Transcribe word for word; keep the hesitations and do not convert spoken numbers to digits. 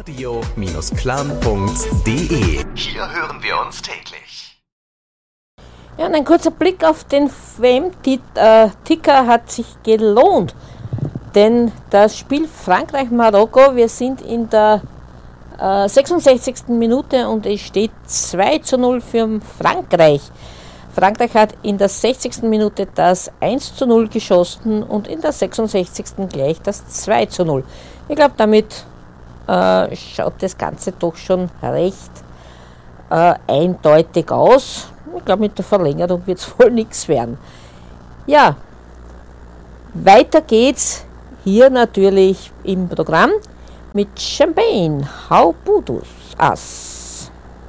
radio Bindestrich klang punkt de. Hier hören wir uns täglich. Ja, und ein kurzer Blick auf den W M-Ticker hat sich gelohnt, denn das Spiel Frankreich-Marokko, wir sind in der äh, sechsundsechzigsten Minute und es steht zwei zu null für Frankreich. Frankreich hat in der sechzigsten Minute das eins zu null geschossen und in der sechsundsechzigsten gleich das zwei zu null. Ich glaube, damit äh, schaut das Ganze doch schon recht äh, eindeutig aus. Ich glaube, mit der Verlängerung wird es wohl nichts werden. Ja, weiter geht's hier natürlich im Programm mit Champagne. How Budus Us.